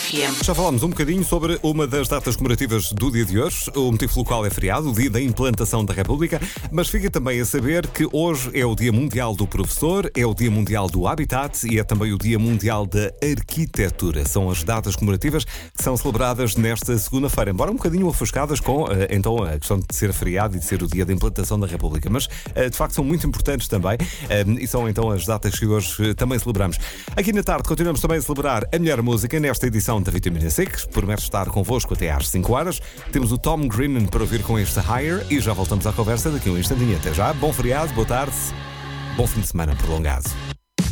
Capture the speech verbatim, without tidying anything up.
F M. Já falámos um bocadinho sobre uma das datas comemorativas do dia de hoje. O motivo pelo qual é feriado, o dia da implantação da República, mas fica também a saber que hoje é o Dia Mundial do Professor, é o Dia Mundial do Habitat e é também o Dia Mundial da Arquitetura. São as datas comemorativas que são celebradas nesta segunda-feira, embora um bocadinho ofuscadas com então a questão de ser feriado e de ser o dia da implantação da República, mas de facto são muito importantes também e são então as datas que hoje também celebramos. Aqui na tarde continuamos também a celebrar a melhor música nesta edição da Vitamina C, que promete estar convosco até às cinco horas. Temos o Tom Grennan para ouvir com este Higher e já voltamos à conversa daqui a um instantinho. Até já, bom feriado, boa tarde, bom fim de semana prolongado.